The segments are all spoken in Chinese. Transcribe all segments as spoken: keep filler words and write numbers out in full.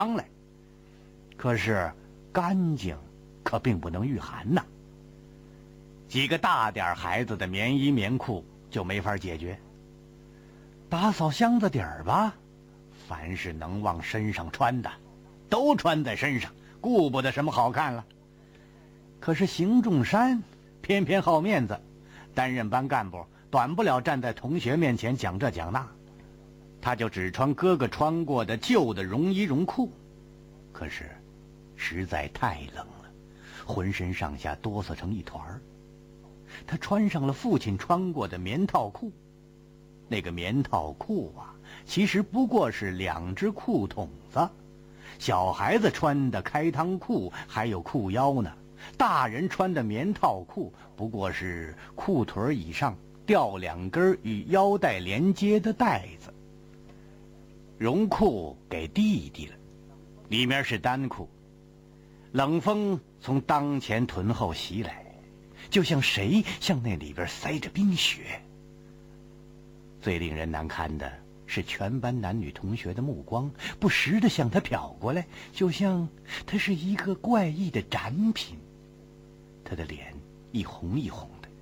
来。可是干净可并不能御寒呐。几个大点孩子的棉衣棉裤就没法解决。打扫箱子底儿吧，凡是能往身上穿的都穿在身上，顾不得什么好看了。可是邢仲山偏偏好面子，担任班干部短不了站在同学面前讲这讲那，他就只穿哥哥穿过的旧的绒衣绒裤。可是实在太冷了，浑身上下哆嗦成一团儿。他穿上了父亲穿过的棉套裤，那个棉套裤啊，其实不过是两只裤筒子，小孩子穿的开裆裤还有裤腰呢，大人穿的棉套裤不过是裤腿以上吊两根与腰带连接的带子。绒裤给弟弟了，里面是单裤，冷风从裆前臀后袭来，就像谁向那里边塞着冰雪。最令人难堪的是全班男女同学的目光不时地向他瞟过来，就像他是一个怪异的展品。他的脸一红一红的。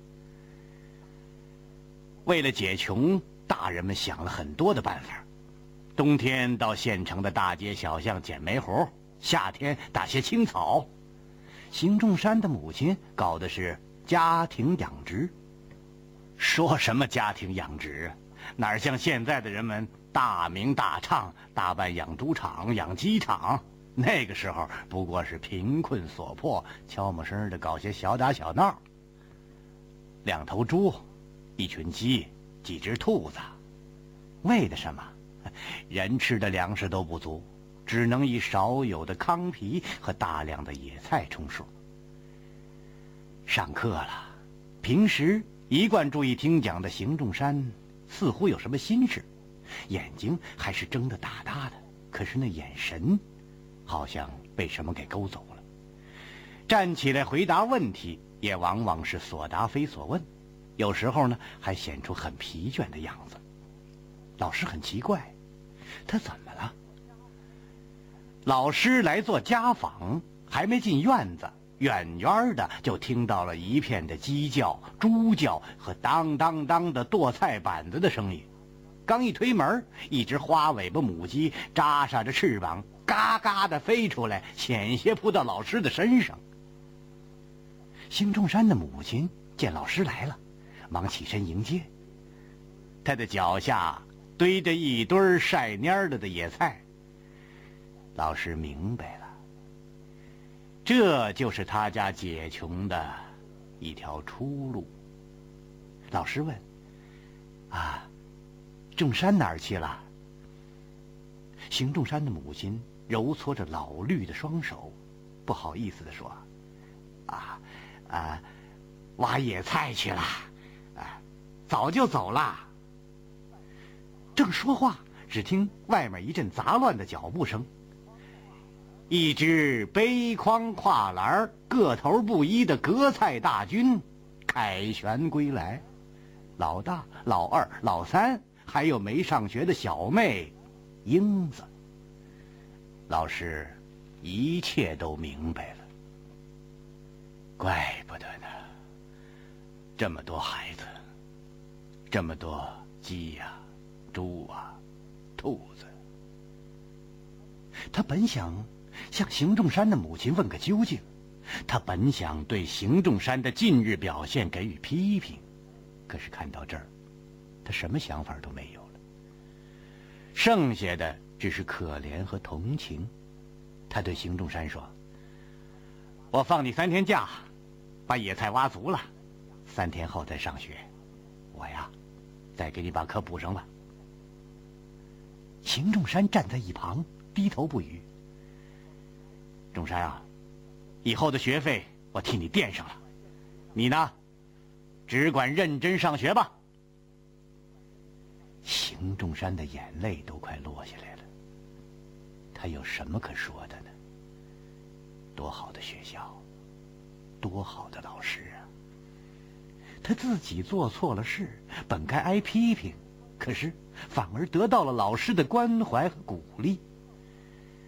为了解穷，大人们想了很多的办法。冬天到县城的大街小巷捡煤糊，夏天打些青草。邢仲山的母亲搞的是家庭养殖。说什么家庭养殖，哪像现在的人们大鸣大唱，大办养猪场养鸡场。那个时候不过是贫困所迫，悄没声的搞些小打小闹。两头猪，一群鸡，几只兔子，为的什么？人吃的粮食都不足，只能以少有的糠皮和大量的野菜充数。上课了，平时一贯注意听讲的邢仲山似乎有什么心事，眼睛还是睁得大大的，可是那眼神好像被什么给勾走了。站起来回答问题也往往是所答非所问，有时候呢还显出很疲倦的样子。老师很奇怪，他怎么了？老师来做家访，还没进院子，远远的就听到了一片的鸡叫、猪叫和当当当的剁菜板子的声音。刚一推门，一只花尾巴母鸡扎沙着翅膀，嘎嘎的飞出来，险些扑到老师的身上。邢仲山的母亲见老师来了，忙起身迎接。他的脚下堆着一堆晒蔫了的野菜。老师明白了，这就是他家解穷的一条出路。老师问：啊，仲山哪儿去了？邢仲山的母亲揉搓着老绿的双手，不好意思地说：啊啊，挖野菜去了，啊，早就走了。正说话，只听外面一阵杂乱的脚步声，一支背筐跨栏、个头不一的革菜大军凯旋归来。老大、老二、老三，还有没上学的小妹英子。老师一切都明白了，怪不得呢，这么多孩子，这么多鸡呀、猪啊、兔子。他本想向邢仲山的母亲问个究竟，他本想对邢仲山的近日表现给予批评，可是看到这儿，他什么想法都没有了，剩下的只是可怜和同情。他对邢仲山说：我放你三天假，把野菜挖足了，三天后再上学，我呀再给你把课补上吧。邢仲山站在一旁低头不语。仲山啊，以后的学费我替你垫上了，你呢只管认真上学吧。邢仲山的眼泪都快落下来了，他有什么可说的呢？多好的学校，多好的老师啊！他自己做错了事，本该挨批评，可是反而得到了老师的关怀和鼓励。